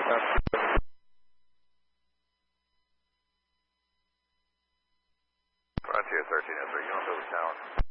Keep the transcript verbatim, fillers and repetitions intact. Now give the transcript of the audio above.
Frontier thirteen oh three, you on Dover Tower.